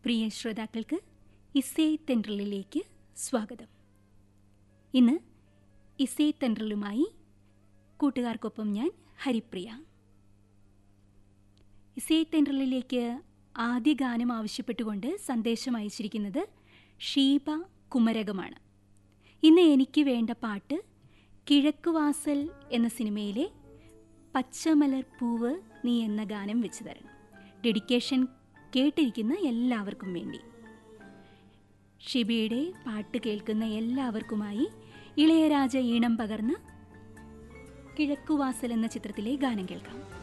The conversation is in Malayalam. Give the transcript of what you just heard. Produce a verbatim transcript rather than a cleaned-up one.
പ്രിയ ശ്രോതാക്കൾക്ക് ഇസേ തെൻട്രലിലേക്ക് സ്വാഗതം. ഇന്ന് ഇസേ തെൻട്രലുമായി കൂട്ടുകാർക്കൊപ്പം ഞാൻ ഹരിപ്രിയ. ഇസേ തെൻട്രലിലേക്ക് ആദ്യ ഗാനം ആവശ്യപ്പെട്ടുകൊണ്ട് സന്ദേശം അയച്ചിരിക്കുന്നത് ഷീബ കുമരകമാണ്. ഇന്ന് എനിക്ക് വേണ്ട പാട്ട് കിഴക്കുവാസൽ എന്ന സിനിമയിലെ പച്ചമലർ പൂവ് നീ എന്ന ഗാനം വെച്ച് തരണം. ഡെഡിക്കേഷൻ കേട്ടിരിക്കുന്ന എല്ലാവർക്കും വേണ്ടി. ഷിബിയുടെ പാട്ട് കേൾക്കുന്ന എല്ലാവർക്കുമായി ഇളയരാജ ഈണം പകർന്ന കിഴക്കുവാസൽ എന്ന ചിത്രത്തിലെ ഗാനം കേൾക്കാം.